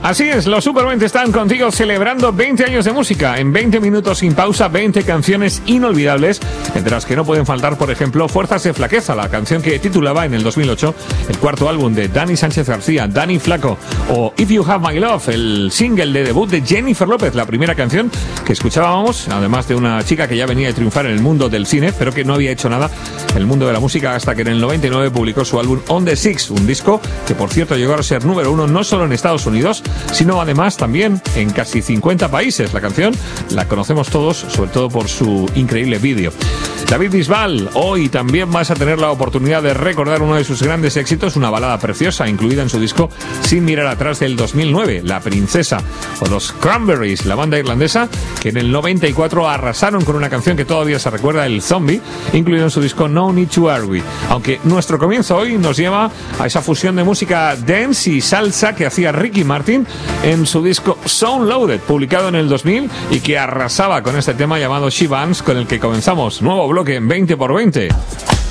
Así es, los Super 20 están contigo celebrando 20 años de música. En 20 minutos sin pausa, 20 canciones inolvidables, entre las que no pueden faltar, por ejemplo, Fuerzas de Flaqueza, la canción que titulaba en el 2008 el cuarto álbum de Dani Sánchez García, Dani Flaco, o If You Have My Love, el single de debut de Jennifer López, la primera canción que escuchábamos, además de una chica que ya venía de triunfar en el mundo del cine, pero que no había hecho nada en el mundo de la música hasta que en el 99 publicó su álbum On The Six, un disco que, por cierto, llegó a ser número 1 no solo en Estados Unidos, sino además también en casi 50 países. La canción la conocemos todos, sobre todo por su increíble vídeo. David Bisbal, hoy también vas a tener la oportunidad de recordar uno de sus grandes éxitos, una balada preciosa incluida en su disco Sin mirar atrás del 2009, La Princesa, o los Cranberries, la banda irlandesa que en el 94 arrasaron con una canción que todavía se recuerda, El Zombie, incluido en su disco No Need to Hurry. Aunque nuestro comienzo hoy nos lleva a esa fusión de música dance y salsa que hacía Ricky Martin en su disco Sound Loaded, publicado en el 2000 y que arrasaba con este tema llamado She Bangs, con el que comenzamos nuevo bloque en 20x20.